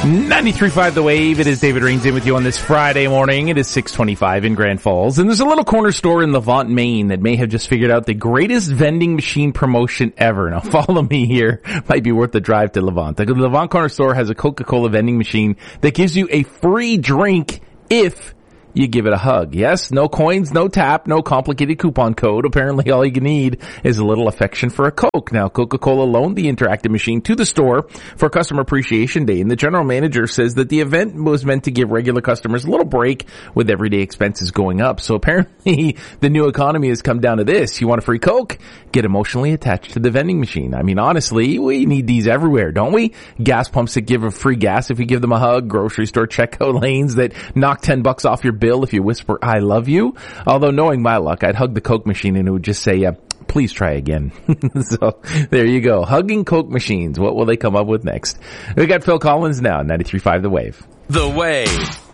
93.5 The Wave. It is David Rains in with you on this Friday morning. It is 6:25 in Grand Falls. And there's a little corner store in Levant, Maine that may have just figured out the greatest vending machine promotion ever. Now follow me here. Might be worth the drive to Levant. The Levant Corner Store has a Coca-Cola vending machine that gives you a free drink if you give it a hug. Yes, no coins, no tap, no complicated coupon code. Apparently all you need is a little affection for a Coke. Now, Coca-Cola loaned the interactive machine to the store for Customer Appreciation Day, and the general manager says that the event was meant to give regular customers a little break with everyday expenses going up. So apparently the new economy has come down to this. You want a free Coke? Get emotionally attached to the vending machine. I mean, honestly, we need these everywhere, don't we? Gas pumps that give a free gas if you give them a hug, grocery store checkout lanes that knock $10 off your bill if you whisper, I love you. Although knowing my luck, I'd hug the Coke machine and it would just say, please try again. So there you go. Hugging Coke machines. What will they come up with next? We got Phil Collins now, 93.5 The Wave. The Wave.